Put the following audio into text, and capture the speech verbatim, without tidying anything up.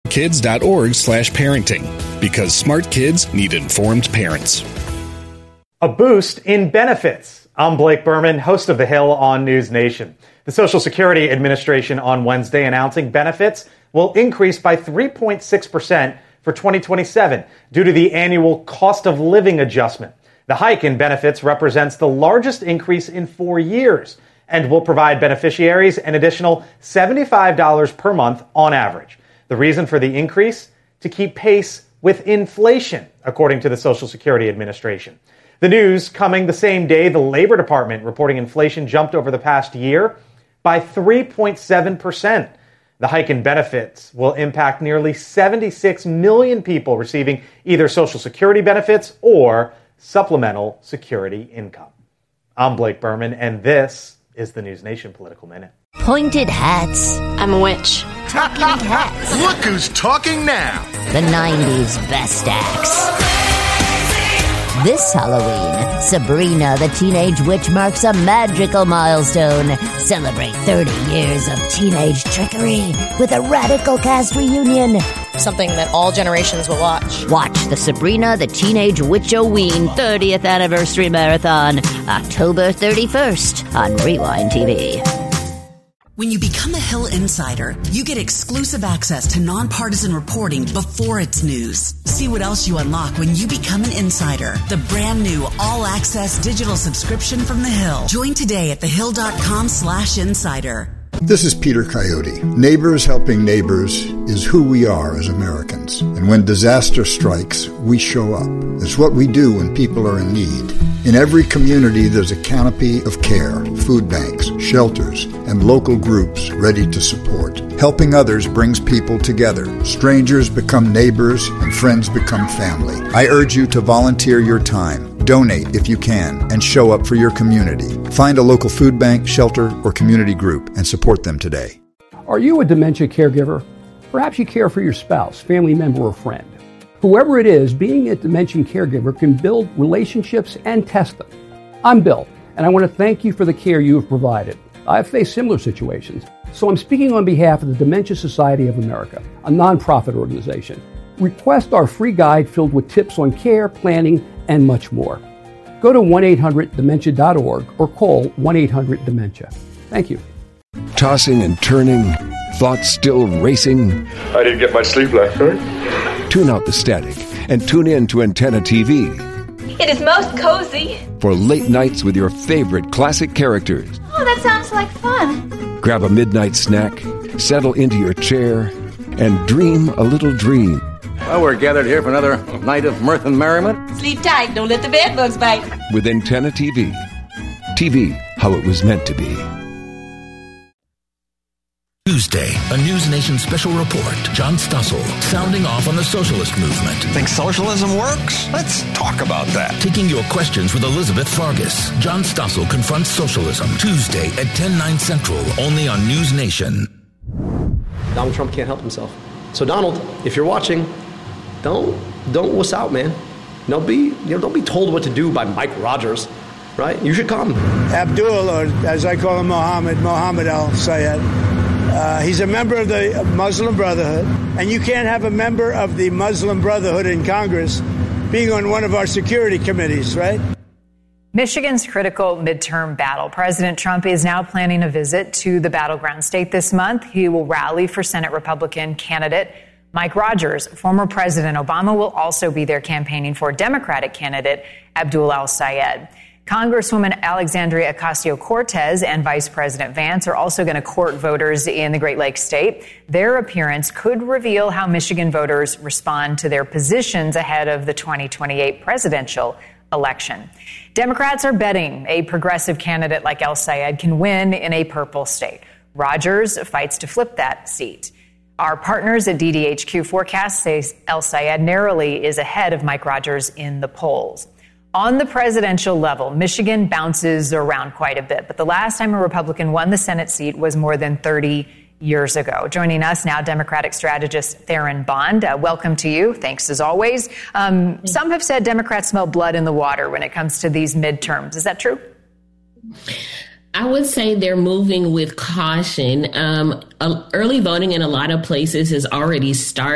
smartkids.org slash parenting. Because smart kids need informed parents. A boost in benefits. I'm Blake Berman, host of The Hill on News Nation. The Social Security Administration on Wednesday announcing benefits will increase by three point six percent for twenty twenty-seven due to the annual cost of living adjustment. The hike in benefits represents the largest increase in four years and will provide beneficiaries an additional seventy-five dollars per month on average. The reason for the increase? To keep pace with inflation, according to the Social Security Administration. The news coming the same day the Labor Department reporting inflation jumped over the past year by three point seven percent. The hike in benefits will impact nearly seventy-six million people receiving either Social Security benefits or supplemental security income. I'm Blake Berman, and this is the News Nation Political Minute. Pointed hats. I'm a witch. Talking hats. Look who's talking now. The nineties best acts. This Halloween, Sabrina the Teenage Witch marks a magical milestone. Celebrate thirty years of teenage trickery with a radical cast reunion. Something that all generations will watch. Watch the Sabrina the Teenage Witch-O-Ween thirtieth Anniversary Marathon, October thirty-first on Rewind T V. When you become a Hill Insider, you get exclusive access to nonpartisan reporting before it's news. See what else you unlock when you become an insider. The brand new all-access digital subscription from The Hill. Join today at thehill.com slash insider. This is Peter Coyote. Neighbors helping neighbors is who we are as Americans. And when disaster strikes, we show up. It's what we do when people are in need. In every community, there's a canopy of care, food banks, shelters, and local groups ready to support. Helping others brings people together. Strangers become neighbors, and friends become family. I urge you to volunteer your time. Donate if you can, and show up for your community. Find a local food bank, shelter, or community group and support them today. Are you a dementia caregiver? Perhaps you care for your spouse, family member, or friend. Whoever it is, being a dementia caregiver can build relationships and test them. I'm Bill, and I want to thank you for the care you have provided. I've faced similar situations, so I'm speaking on behalf of the Dementia Society of America, a nonprofit organization. Request our free guide filled with tips on care, planning, and much more. Go to one eight hundred dementia dot org or call one eight hundred dementia. Thank you. Tossing and turning, thoughts still racing. I didn't get much sleep last night. Tune out the static and tune in to Antenna T V. It is most cozy. For late nights with your favorite classic characters. Oh, that sounds like fun. Grab a midnight snack, settle into your chair, and dream a little dream. Well, we're gathered here for another night of mirth and merriment. Sleep tight, don't let the bed bugs bite. With Antenna T V. T V, how it was meant to be. Tuesday, a News Nation special report. John Stossel, sounding off on the socialist movement. Think socialism works? Let's talk about that. Taking your questions with Elizabeth Fargus. John Stossel confronts socialism. Tuesday at ten, nine Central, only on News Nation. Donald Trump can't help himself. So Donald, if you're watching, don't don't wuss out, man. Don't be you know don't be told what to do by Mike Rogers, right? You should come. Abdul, or as I call him, Mohammed, Mohammed al-Sayed. Uh, he's a member of the Muslim Brotherhood, and you can't have a member of the Muslim Brotherhood in Congress being on one of our security committees, right? Michigan's critical midterm battle. President Trump is now planning a visit to the battleground state this month. He will rally for Senate Republican candidate Mike Rogers. Former President Obama will also be there campaigning for Democratic candidate Abdul al-Sayed. Congresswoman Alexandria Ocasio-Cortez and Vice President Vance are also going to court voters in the Great Lakes state. Their appearance could reveal how Michigan voters respond to their positions ahead of the twenty twenty-eight presidential election. Democrats are betting a progressive candidate like el-Sayed can win in a purple state. Rogers fights to flip that seat. Our partners at D D H Q forecast say el-Sayed narrowly is ahead of Mike Rogers in the polls. On the presidential level, Michigan bounces around quite a bit, but the last time a Republican won the Senate seat was more than thirty years ago. Joining us now, Democratic strategist Theron Bond. Uh, welcome to you. Thanks as always. Um, some have said Democrats smell blood in the water when it comes to these midterms. Is that true? I would say they're moving with caution. Um, early voting in a lot of places has already started.